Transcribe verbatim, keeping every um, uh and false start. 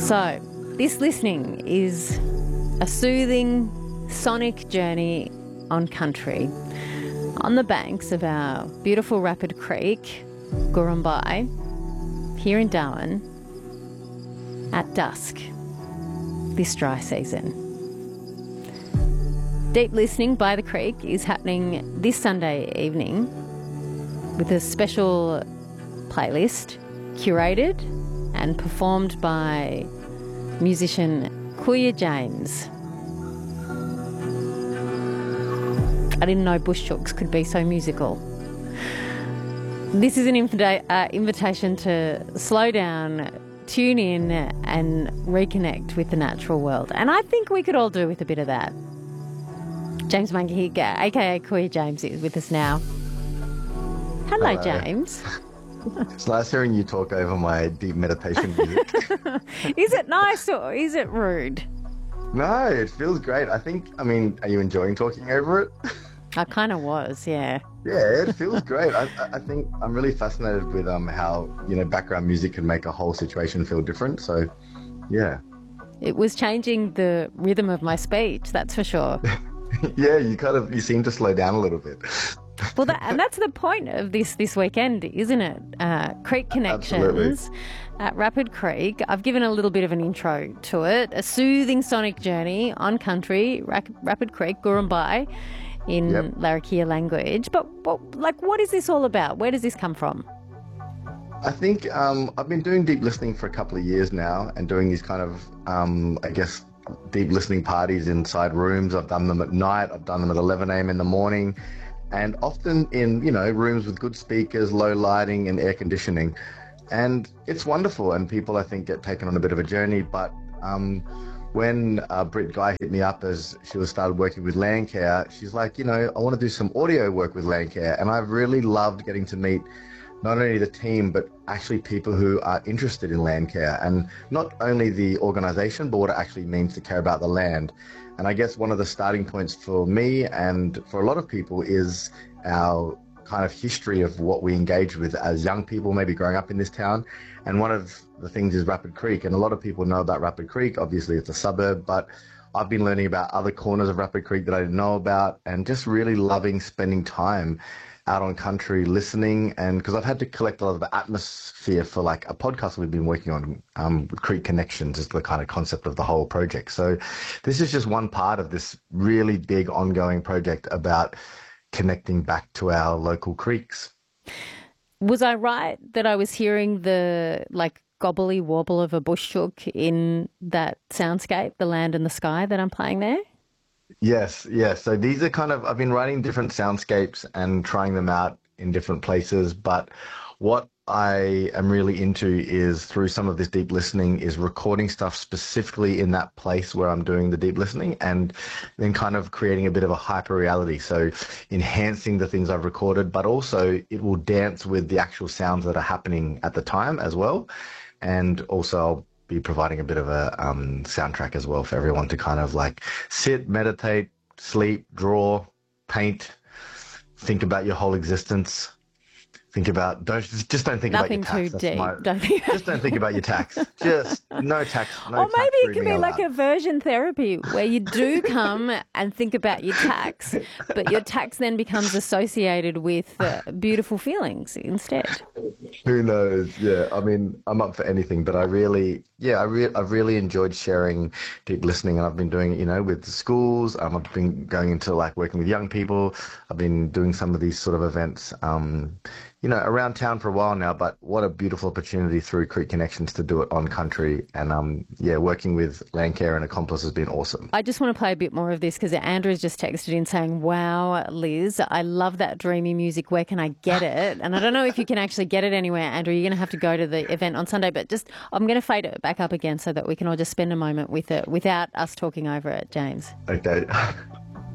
So, this listening is a soothing sonic journey on country on the banks of our beautiful Rapid Creek, Gurrumbye, here in Darwin, at dusk this dry season. Deep listening by the creek is happening this Sunday evening with a special playlist curated and performed by musician Kuya James. I didn't know Bush Chooks could be so musical. This is an invita- uh, invitation to slow down, tune in and reconnect with the natural world. And I think we could all do with a bit of that. James Mangahiga, aka Kuya James, is with us now. Hello, Hello. James. It's nice hearing you talk over my deep meditation music. Is it nice or is it rude? No, it feels great. I think, I mean, are you enjoying talking over it? I kind of was, yeah. Yeah, it feels great. I, I think I'm really fascinated with um how, you know, background music can make a whole situation feel different. So, yeah. It was changing the rhythm of my speech, that's for sure. Yeah, you kind of, you seem to slow down a little bit. Well, that, and that's the point of this this weekend, isn't it? Uh, Creek Connections Absolutely. At Rapid Creek. I've given a little bit of an intro to it. A soothing sonic journey on country, Rapid Creek, Gurrumbye, in Yep. Larrakia language. But, what, like, what is this all about? Where does this come from? I think um, I've been doing deep listening for a couple of years now and doing these kind of, um, I guess, deep listening parties inside rooms. I've done them at night. I've done them at eleven a.m. in the morning. And often in, you know, rooms with good speakers, low lighting and air conditioning. And it's wonderful. And people, I think, get taken on a bit of a journey. But um, when uh, Britt Guy hit me up as she was started working with Landcare, she's like, you know, I want to do some audio work with Landcare. And I've really loved getting to meet not only the team, but actually people who are interested in Landcare. And not only the organization, but what it actually means to care about the land. And I guess one of the starting points for me and for a lot of people is our kind of history of what we engage with as young people, maybe growing up in this town. And one of the things is Rapid Creek. And a lot of people know about Rapid Creek. Obviously, it's a suburb, but I've been learning about other corners of Rapid Creek that I didn't know about and just really loving spending time out on country listening. And because I've had to collect a lot of the atmosphere for like a podcast we've been working on, um, with Creek Connections is the kind of concept of the whole project. So this is just one part of this really big ongoing project about connecting back to our local creeks. Was I right that I was hearing the like gobbly wobble of a bush chook in that soundscape, the land and the sky that I'm playing there? Yes, yes. So these are kind of, I've been writing different soundscapes and trying them out in different places. But what I am really into is through some of this deep listening is recording stuff specifically in that place where I'm doing the deep listening and then kind of creating a bit of a hyper reality. So enhancing the things I've recorded, but also it will dance with the actual sounds that are happening at the time as well. And also I'll be providing a bit of a um, soundtrack as well for everyone to kind of like sit, meditate, sleep, draw, paint, think about your whole existence. Think about, don't just don't think Nothing about your tax. too deep. My, don't think... just don't think about your tax. Just no tax. No or tax maybe it can be dreaming like allowed. a version therapy where you do come and think about your tax, but your tax then becomes associated with uh, beautiful feelings instead. Who knows? Yeah, I mean, I'm up for anything, but I really, yeah, I re- I've really enjoyed sharing deep listening, and I've been doing it, you know, with the schools. Um, I've been going into like working with young people. I've been doing some of these sort of events, um, you know, around town for a while now. But what a beautiful opportunity through Creek Connections to do it on country, and um, yeah, working with Landcare and Accomplice has been awesome. I just want to play a bit more of this because Andrew's just texted in saying, "Wow, Liz, I love that dreamy music. Where can I get it?" And I don't know if you can actually get it anywhere, Andrew. You're going to have to go to the event on Sunday, but just I'm going to fade it back up again so that we can all just spend a moment with it without us talking over it, James. Okay.